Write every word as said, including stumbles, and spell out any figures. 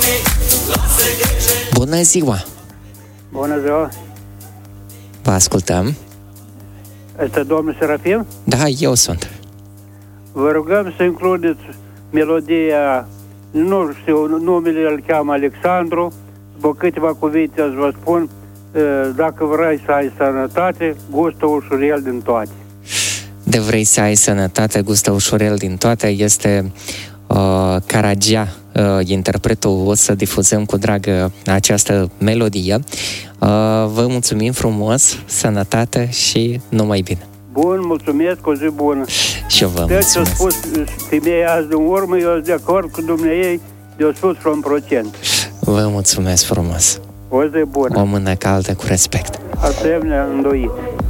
Bună ziua! Bună ziua! Vă ascultăm. Este domnul Serafim? Da, eu sunt. Vă rugăm să includeți melodia, nu știu, numele îl cheamă Alexandru, după câteva cuvinte îți vă spun, dacă vrei să ai sănătate, gustă ușurel din toate. De vrei să ai sănătate, gustă ușurel din toate, este uh, Caragea, uh, interpretul. O să difuzăm cu drag această melodie. Uh, vă mulțumim frumos, sănătate și numai bine. Bun, mulțumesc, o zi bună. Și eu vă deci mulțumesc. Deci, a spus femeia azi din urmă, eu sunt de acord cu dumneavoastră de o sută la un procent. Vă mulțumesc frumos. O zi bună. O mână caldă cu respect. Asemenea, îndoit.